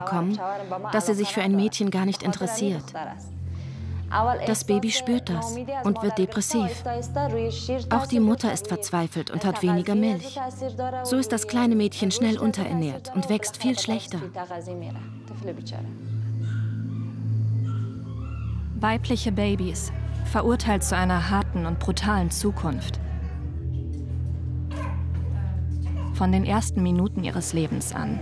kommen, dass er sich für ein Mädchen gar nicht interessiert. Das Baby spürt das und wird depressiv. Auch die Mutter ist verzweifelt und hat weniger Milch. So ist das kleine Mädchen schnell unterernährt und wächst viel schlechter. Weibliche Babys, verurteilt zu einer harten und brutalen Zukunft. Von den ersten Minuten ihres Lebens an.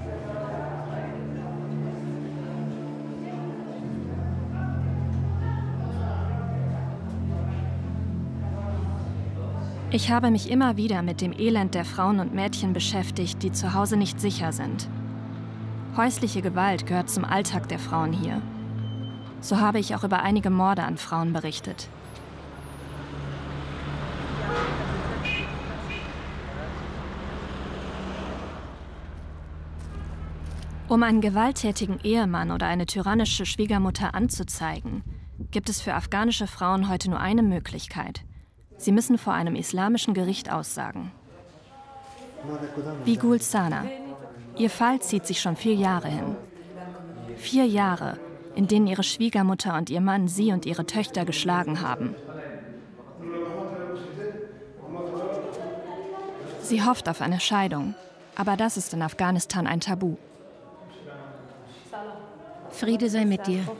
Ich habe mich immer wieder mit dem Elend der Frauen und Mädchen beschäftigt, die zu Hause nicht sicher sind. Häusliche Gewalt gehört zum Alltag der Frauen hier. So habe ich auch über einige Morde an Frauen berichtet. Um einen gewalttätigen Ehemann oder eine tyrannische Schwiegermutter anzuzeigen, gibt es für afghanische Frauen heute nur eine Möglichkeit. Sie müssen vor einem islamischen Gericht aussagen. Wie Gul Sana. Ihr Fall zieht sich schon 4 Jahre hin. 4 Jahre, in denen ihre Schwiegermutter und ihr Mann sie und ihre Töchter geschlagen haben. Sie hofft auf eine Scheidung, aber das ist in Afghanistan ein Tabu. Friede sei mit dir.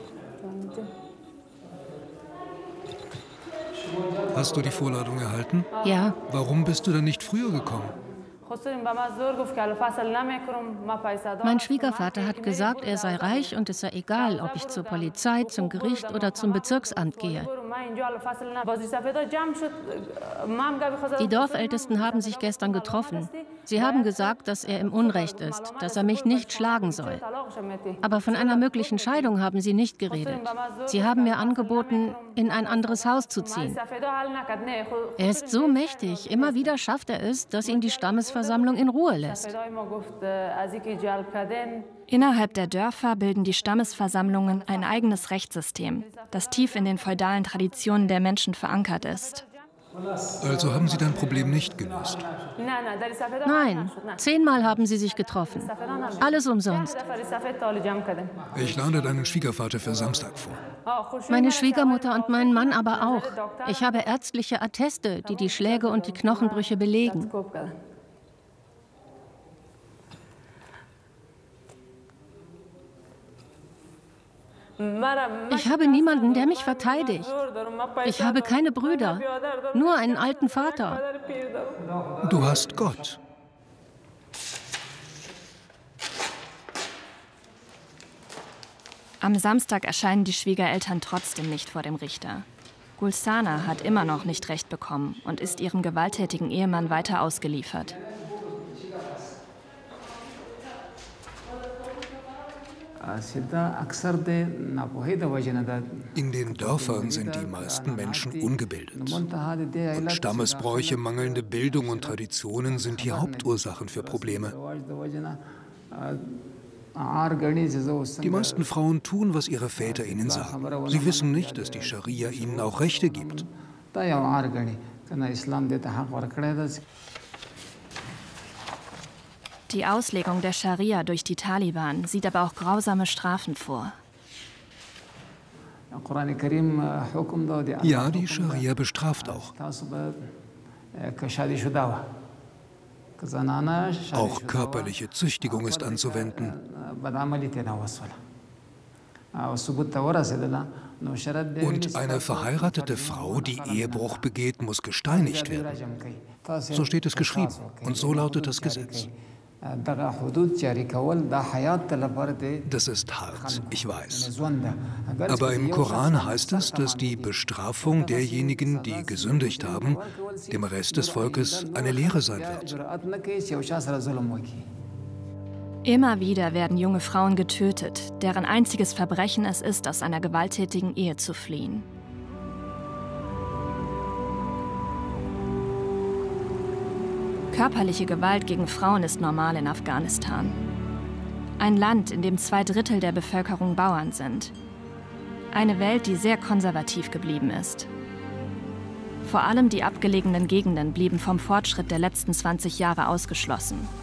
Hast du die Vorladung erhalten? Ja. Warum bist du denn nicht früher gekommen? Mein Schwiegervater hat gesagt, er sei reich und es sei egal, ob ich zur Polizei, zum Gericht oder zum Bezirksamt gehe. Die Dorfältesten haben sich gestern getroffen. Sie haben gesagt, dass er im Unrecht ist, dass er mich nicht schlagen soll. Aber von einer möglichen Scheidung haben sie nicht geredet. Sie haben mir angeboten, in ein anderes Haus zu ziehen. Er ist so mächtig, immer wieder schafft er es, dass ihn die Stammesversammlung in Ruhe lässt. Innerhalb der Dörfer bilden die Stammesversammlungen ein eigenes Rechtssystem, das tief in den feudalen Traditionen der Menschen verankert ist. Also haben sie dein Problem nicht gelöst? Nein, 10-mal haben sie sich getroffen. Alles umsonst. Ich lade deinen Schwiegervater für Samstag vor. Meine Schwiegermutter und meinen Mann aber auch. Ich habe ärztliche Atteste, die die Schläge und die Knochenbrüche belegen. Ich habe niemanden, der mich verteidigt. Ich habe keine Brüder, nur einen alten Vater. Du hast Gott. Am Samstag erscheinen die Schwiegereltern trotzdem nicht vor dem Richter. Gul Sana hat immer noch nicht Recht bekommen und ist ihrem gewalttätigen Ehemann weiter ausgeliefert. In den Dörfern sind die meisten Menschen ungebildet. Und Stammesbräuche, mangelnde Bildung und Traditionen sind die Hauptursachen für Probleme. Die meisten Frauen tun, was ihre Väter ihnen sagen. Sie wissen nicht, dass die Scharia ihnen auch Rechte gibt. Die Auslegung der Scharia durch die Taliban sieht aber auch grausame Strafen vor. Ja, die Scharia bestraft auch. Auch körperliche Züchtigung ist anzuwenden. Und eine verheiratete Frau, die Ehebruch begeht, muss gesteinigt werden. So steht es geschrieben und so lautet das Gesetz. Das ist hart, ich weiß. Aber im Koran heißt es, dass die Bestrafung derjenigen, die gesündigt haben, dem Rest des Volkes eine Lehre sein wird. Immer wieder werden junge Frauen getötet, deren einziges Verbrechen es ist, aus einer gewalttätigen Ehe zu fliehen. Körperliche Gewalt gegen Frauen ist normal in Afghanistan. Ein Land, in dem 2/3 der Bevölkerung Bauern sind. Eine Welt, die sehr konservativ geblieben ist. Vor allem die abgelegenen Gegenden blieben vom Fortschritt der letzten 20 Jahre ausgeschlossen.